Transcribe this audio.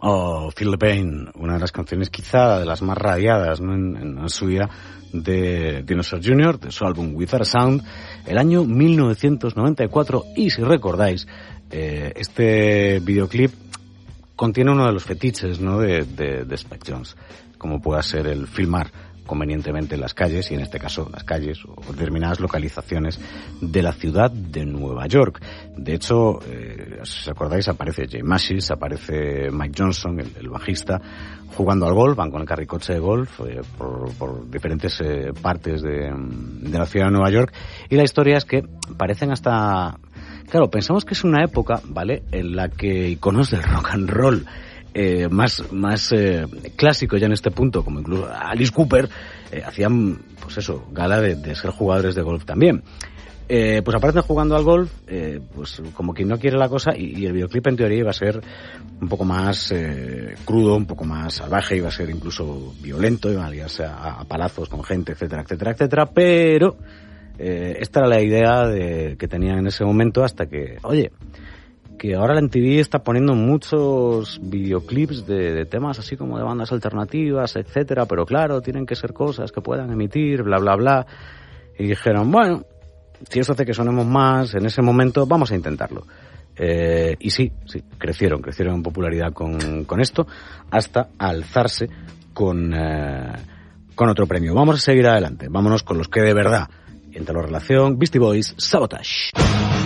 Oh, Feel the Pain, una de las canciones quizá de las más radiadas, ¿no? en su vida de Dinosaur Jr., de su álbum Without a Sound, el año 1994, y si recordáis, este videoclip contiene uno de los fetiches, ¿no? de Spike Jonze, como pueda ser el filmar convenientemente las calles, y en este caso las calles o determinadas localizaciones de la ciudad de Nueva York. De hecho, si os acordáis, aparece Jay Mashis, aparece Mike Johnson, el bajista, jugando al golf, van con el carricoche de golf por diferentes partes de la ciudad de Nueva York, y la historia es que parecen hasta... Claro, pensamos que es una época, ¿vale?, en la que iconos del rock and roll más clásico ya en este punto, como incluso Alice Cooper, hacían, pues eso, gala de ser jugadores de golf también. Pues aparecen jugando al golf, pues como quien no quiere la cosa, y el videoclip en teoría iba a ser un poco más crudo, un poco más salvaje, iba a ser incluso violento, iba a liarse a palazos con gente, etcétera, etcétera, etcétera, pero esta era la idea que tenían en ese momento, hasta que, oye, que ahora la MTV está poniendo muchos videoclips de temas así como de bandas alternativas, etcétera, pero claro, tienen que ser cosas que puedan emitir, bla, bla, bla. Y dijeron, bueno, si eso hace que sonemos más en ese momento, vamos a intentarlo. Y sí, crecieron en popularidad con esto, hasta alzarse con otro premio. Vamos a seguir adelante, vámonos con los que de verdad, entre la relación Beastie Boys, Sabotage.